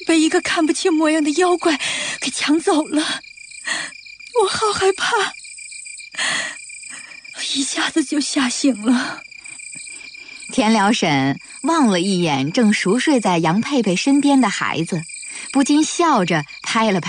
被一个看不清模样的妖怪给抢走了，我好害怕，一下子就吓醒了。 田辽婶望了一眼正熟睡在杨佩佩身边的孩子，不禁笑着拍了拍